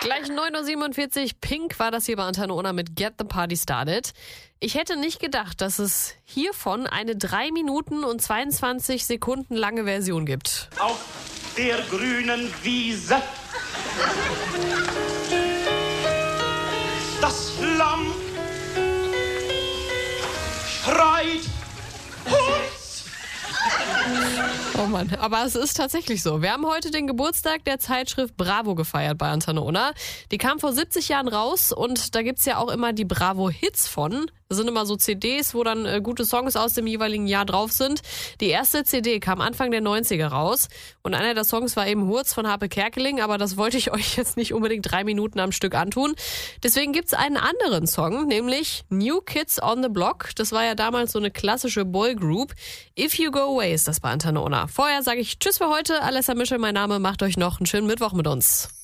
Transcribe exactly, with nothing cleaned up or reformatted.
Gleich neun Uhr siebenundvierzig, Pink war das hier bei Antenne Unna mit Get the Party Started. Ich hätte nicht gedacht, dass es hiervon eine drei Minuten und zweiundzwanzig Sekunden lange Version gibt. Auf der grünen Wiese das Lamm schreit Hus! Oh Mann, aber es ist tatsächlich so. Wir haben heute den Geburtstag der Zeitschrift Bravo gefeiert bei Antenne Unna. Die kam vor siebzig Jahren raus und da gibt's ja auch immer die Bravo-Hits von. Das sind immer so C Ds, wo dann äh, gute Songs aus dem jeweiligen Jahr drauf sind. Die erste C D kam Anfang der neunziger raus und einer der Songs war eben Hurz von Harpe Kerkeling, aber das wollte ich euch jetzt nicht unbedingt drei Minuten am Stück antun. Deswegen gibt's einen anderen Song, nämlich New Kids on the Block. Das war ja damals so eine klassische Boygroup. If You Go Away ist das bei Antenne Unna. Vorher sage ich Tschüss für heute. Alessa Mischel, mein Name. Macht euch noch einen schönen Mittwoch mit uns.